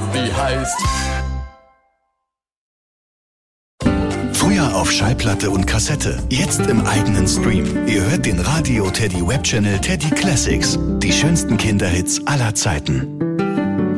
wie heißt. Früher auf Schallplatte und Kassette, jetzt im eigenen Stream. Ihr hört den Radio Teddy Webchannel Teddy Classics. Die schönsten Kinderhits aller Zeiten.